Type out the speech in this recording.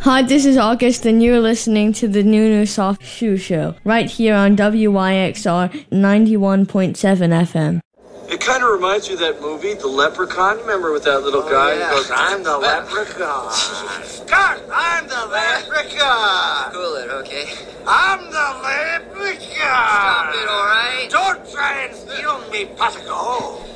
Hi, this is August, and you're listening to the Nunu Soft Shoe Show, right here on WYXR 91.7 FM. It kind of reminds you of that movie, The Leprechaun. Remember with that little guy who goes, I'm the leprechaun. Scott, I'm the leprechaun. Cool it, okay? I'm the leprechaun. Stop it, all right? Don't try and steal me, Pasico.